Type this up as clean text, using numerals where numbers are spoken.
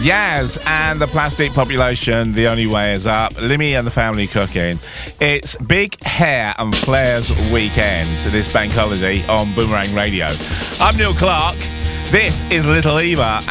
Yaz and the Plastic Population, The Only Way Is Up. Limmy and the Family Cooking. It's Big Hair and Flares Weekend, so this bank holiday on Boomerang Radio. I'm Neil Clark. This is Little Eva.